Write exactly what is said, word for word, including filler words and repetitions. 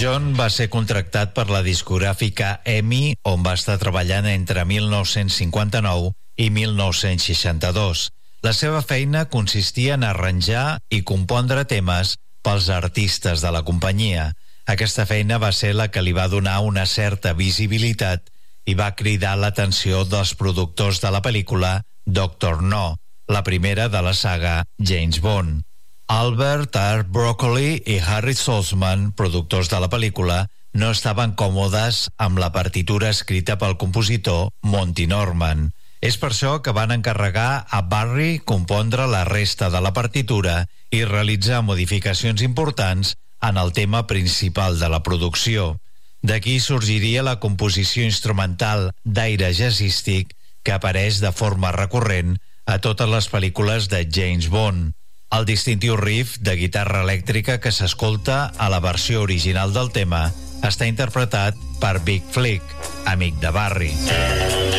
John va ser contractat per la discogràfica EMI, on va estar treballant entre mil nou-cents cinquanta-nou i mil nou-cents seixanta-dos. La seva feina consistia en arranjar i compondre temes pels artistes de la companyia. Aquesta feina va ser la que li va donar una certa visibilitat i va cridar l'atenció dels productors de la pel·lícula Doctor No, la primera de la saga James Bond. Albert R. Broccoli i Harry Saltzman, productors de la pel·lícula, no estaven còmodes amb la partitura escrita pel compositor Monty Norman. És per això que van encarregar a Barry compondre la resta de la partitura i realitzar modificacions importants en el tema principal de la producció. D'aquí sorgiria la composició instrumental d'aire jazzístic que apareix de forma recurrent a totes les pel·lícules de James Bond. El distintiu riff de guitarra elèctrica que s'escolta a la versió original del tema està interpretat per Big Flick, amic de Barry.